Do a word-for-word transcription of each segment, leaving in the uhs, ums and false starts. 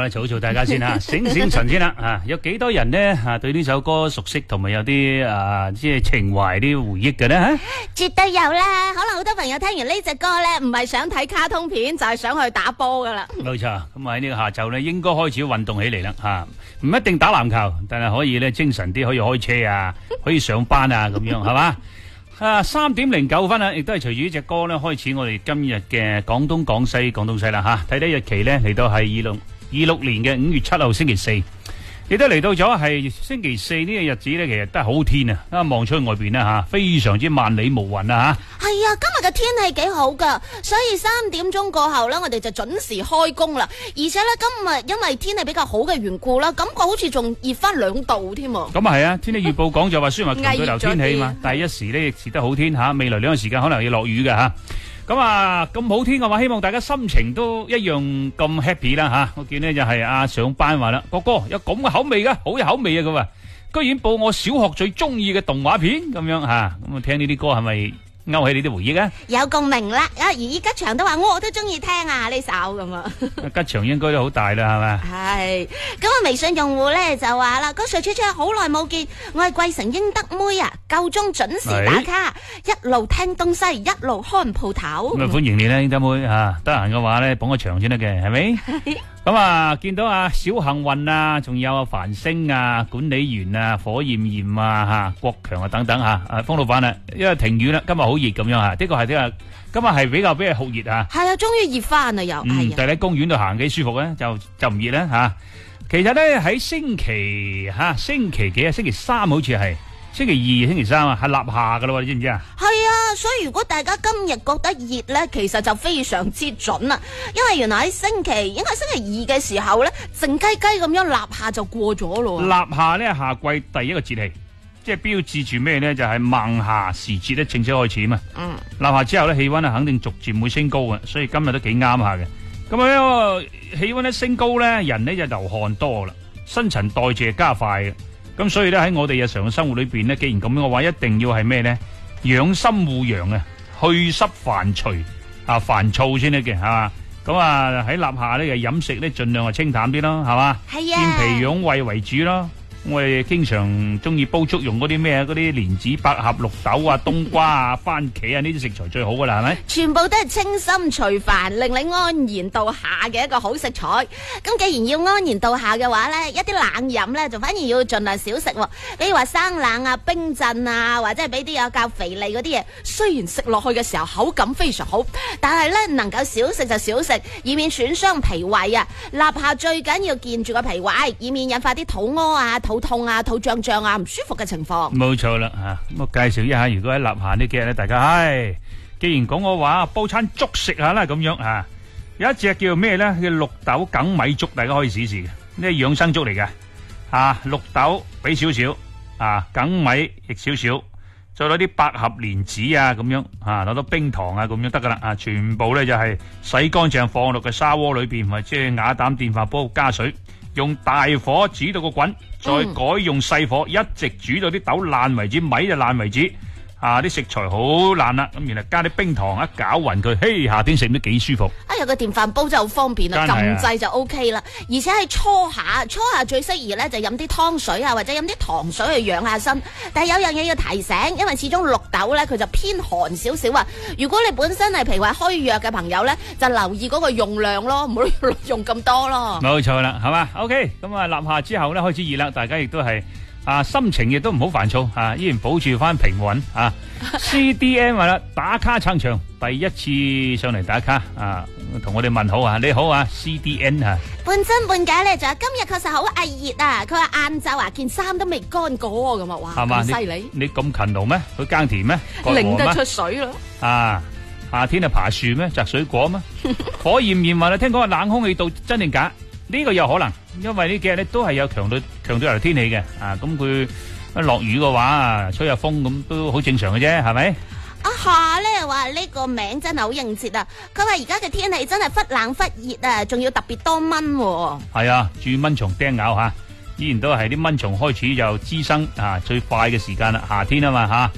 咧嘈嘈大家先吓，醒醒神先啦啊！有幾多人咧吓對呢首歌熟悉，同埋有啲啊即係情懷啲回憶嘅咧吓？ 絕對有啦！可能好多朋友聽完呢隻歌咧，唔係想睇卡通片，就係想去打波噶啦。 冇錯，咁喺呢個下晝咧，應該開始運動起嚟啦吓，唔一定打籃球，但係可以咧精神啲，可以開車啊，可以上班啊，咁樣係嘛？啊，三點零九分啊，亦都係隨住呢隻歌咧開始我哋今日嘅廣東廣西廣東西啦吓。睇睇日期咧，嚟到係二六二六年嘅五月七號星期四，亦都嚟到咗係星期四呢個日子咧，其實都係好天啊！啊，望出去外邊啦吓，非常之萬里無雲啊吓。係啊，今日嘅天氣幾好噶，所以三點鐘過後咧，我哋就準時開工啦。而且咧，今日因為天氣比較好嘅緣故啦，感覺好似仲熱翻兩度添。咁啊係啊，天氣預報講就話雖然話強對流天氣嘛，但係一時咧亦時得好天吓，未來兩個時間可能要落雨嘅吓。咁啊，咁好天嘅話，希望大家心情都一樣咁 happy 啦吓。我見呢就係阿上班話啦，哥哥有咁嘅口味噶，好有口味啊佢話，居然播我小學最中意嘅動畫片咁樣吓。咁啊聽呢啲歌係咪勾起你啲回憶啊？ 有共鳴啦！啊，而吉祥都話我都中意聽啊呢首咁啊。 吉祥應該都好大啦，係咪？ 係。咁啊，微信用戶咧就話啦，哥 Sir 出出好耐冇見，我係貴城英德妹啊，夠鐘準時打卡，一路聽東西，一路看鋪頭。咁啊， 歡迎你啦，英德妹啊！得閒嘅話咧，捧個場先得嘅，係咪？咁啊，見到啊小幸運啊，仲有啊繁星啊，管理員啊，火焰焰啊，吓國強啊等等吓，啊封老闆啊，因為停雨啦，今日好熱咁樣吓，呢個係呢個今日係比較比較酷熱啊。係啊，終於熱翻啦又。嗯，但係喺公園度行幾舒服咧，就就唔熱啦吓。其實咧喺星期吓星期幾啊？星期三好似係。星期二、星期三啊，係立夏噶啦，你知唔知啊？係啊，所以如果大家今日覺得熱咧，其實就非常之準啦。因為原來喺星期，應該係星期二嘅時候咧，靜雞雞咁樣立夏就過咗咯。立夏咧，夏季第一個節氣，即係標誌住咩咧？就係孟夏時節咧正式開始啊嘛。嗯。立夏之後咧，氣溫咧肯定逐漸會升高嘅，所以今日都幾啱下嘅。咁啊，氣溫一升高咧，人咧就流汗多啦，新陳代謝加快嘅。咁所以咧喺我哋日常嘅生活裏邊咧，既然咁樣嘅話，一定要係咩咧？養心護陽啊，去濕煩除啊煩躁先得嘅，係嘛？咁啊喺立夏咧嘅飲食咧，盡量係清淡啲咯，係嘛？係啊，健脾養胃為主咯。我哋經常中意煲粥用嗰啲咩嗰啲蓮子、百合、綠豆啊、冬瓜啊、番茄啊呢啲食材最好噶啦，係咪？全部都係清心除煩，令你安然度夏嘅一個好食材。咁既然要安然度夏嘅話咧，一啲冷飲咧就反而要盡量少食。比如話生冷啊、冰鎮啊，或者係俾啲有較肥膩嗰啲嘢。雖然食落去嘅時候口感非常好，但係咧能夠少食就少食，以免損傷脾胃啊。立夏最緊要健住個脾胃，以免引發啲肚屙啊、肚痛啊、肚脹脹啊、唔舒服嘅情況。冇錯啦吓，咁我介紹一下，如果喺立夏呢幾日咧，大家唉，既然講我話煲餐粥食下啦，咁樣啊，有一隻叫咩咧？叫綠豆梗米粥，大家可以試試嘅，呢係養生粥嚟嘅啊。綠豆俾少少啊，梗米亦少少，再攞啲百合、蓮子啊，咁樣啊，攞到冰糖啊，咁樣得噶啦啊，全部咧就係洗乾淨放落個砂鍋裏邊，或者係瓦膽電飯煲加水。用大火煮到個滾，再改用細火，一直煮到啲豆爛為止，米就爛為止。啊，啲食材好爛啦，咁然後加啲冰糖一攪勻佢，嘿，夏天食都幾舒服。啊，有個電飯煲真係好方便啦，撳掣就 O K 啦。而且係初夏，初夏最適宜咧就飲啲湯水啊，或者飲啲糖水去養下身。但係有樣嘢要提醒，因為始終綠豆咧佢就偏寒少少啊。如果你本身係脾胃虛弱嘅朋友咧，就留意嗰個用量咯，唔好用咁多咯。冇錯啦，係嘛 ？O K，咁啊，立夏之後咧開始熱啦，大家亦都係。啊，心情亦都唔好煩躁，啊，依然保住翻平穩。啊 ，C D N 話啦，打卡撐場，第一次上嚟打卡，啊，同我哋問好啊，你好啊 ，C D N 啊。半真半假咧，就話今日確實好翳熱啊！佢話晏晝啊，件衫都未乾過咁啊，哇，咁犀利！你咁勤勞咩？去耕田咩？拎得出水咯。啊，夏天啊爬樹咩？摘水果咩？火焰炎話啦，聽講話冷空氣到真定假？呢個有可能，因為呢幾日咧都係有強對強對流天氣嘅，啊咁佢一落雨嘅話，吹下風咁都好正常嘅啫，係咪？阿夏咧話呢個名真係好應節啊！佢話而家嘅天氣真係忽冷忽熱啊，仲要特別多蚊。係啊，注意蚊蟲叮咬吓，依然都係啲蚊蟲開始就滋生啊最快嘅時間啦，夏天啊嘛吓。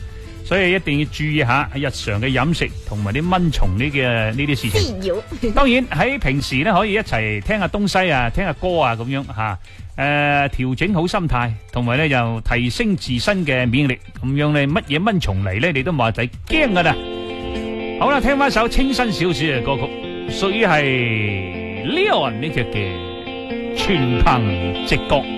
所以一定要注意下日常嘅飲食同埋啲蚊蟲呢嘅呢啲事情。 滋擾。 當然喺平時咧可以一齊聽下東西啊，聽下歌啊咁樣吓，誒調整好心態，同埋咧又提升自身嘅免疫力，咁樣咧乜嘢蚊蟲嚟咧你都冇使驚噶啦。好啦，聽翻首清新少少嘅歌曲，屬於係 Leon 呢隻嘅全憑直覺。